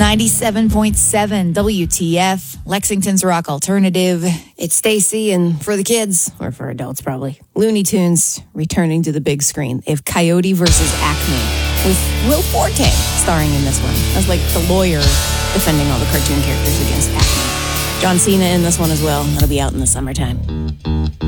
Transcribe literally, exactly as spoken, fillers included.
ninety-seven point seven W T F, Lexington's rock alternative. It's Stacy, and for the kids, or for adults probably, Looney Tunes returning to the big screen. They have Coyote versus Acme, with Will Forte starring in this one as like the lawyer defending all the cartoon characters against Acme. John Cena in this one as well. That'll be out in the summertime.